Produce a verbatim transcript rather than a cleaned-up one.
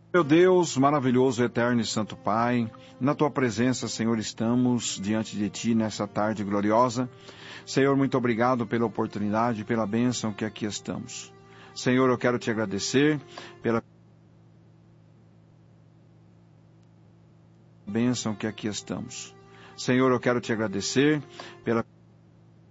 Meu Deus, maravilhoso, eterno e santo Pai, na Tua presença, Senhor, estamos diante de Ti nessa tarde gloriosa. Senhor, muito obrigado pela oportunidade, pela bênção que aqui estamos. Senhor, eu quero Te agradecer pela bênção que aqui estamos. Senhor, eu quero Te agradecer pela